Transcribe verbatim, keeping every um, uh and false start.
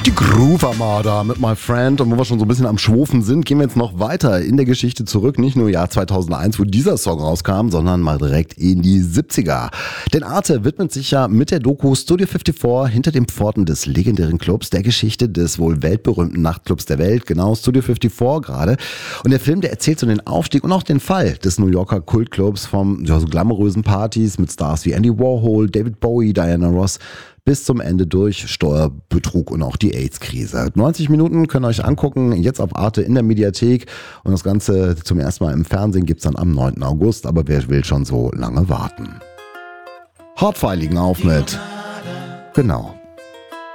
Die Groove Armada mit My Friend. Und wo wir schon so ein bisschen am Schwofen sind, gehen wir jetzt noch weiter in der Geschichte zurück. Nicht nur Jahr zweitausendeins, wo dieser Song rauskam, sondern mal direkt in die siebziger. Denn Arte widmet sich ja mit der Doku Studio vierundfünfzig hinter den Pforten des legendären Clubs der Geschichte des wohl weltberühmten Nachtclubs der Welt, genau Studio fünfundfünfzig gerade. Und der Film, der erzählt so den Aufstieg und auch den Fall des New Yorker Kultclubs vom ja, so glamourösen Partys mit Stars wie Andy Warhol, David Bowie, Diana Ross bis zum Ende durch Steuerbetrug und auch die AIDS-Krise. neunzig Minuten könnt ihr euch angucken, jetzt auf Arte in der Mediathek. Und das Ganze zum ersten Mal im Fernsehen gibt's dann am neunten August. Aber wer will schon so lange warten? Hauptveiligen auf mit. Genau.